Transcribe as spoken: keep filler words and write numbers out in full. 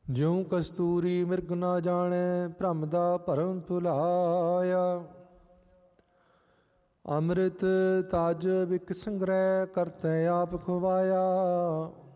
ਜਿਉ ਕਸਤੂਰੀ ਮਿਰਗ ਨਾ ਜਾਣੈ, ਭ੍ਰਮ ਦਾ ਭਰਮ ਭੁਲਾਇਆ। ਅੰਮ੍ਰਿਤ ਤਾਜ ਬਿਕ ਸੰਗ੍ਰਹਿ, ਕਰਤੈ ਆਪ ਖਵਾਇਆ।